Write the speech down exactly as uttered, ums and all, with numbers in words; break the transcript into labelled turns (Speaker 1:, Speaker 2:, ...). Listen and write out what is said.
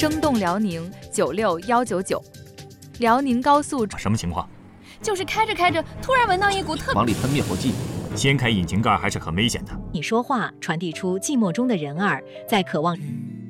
Speaker 1: 生动辽宁九六一九九，辽宁高速
Speaker 2: 什么情况？
Speaker 3: 就是开着开着，突然闻到一股特……
Speaker 4: 往里喷灭火剂。
Speaker 2: 掀开引擎盖还是很危险的。
Speaker 5: 你说话传递出寂寞中的人儿在渴望。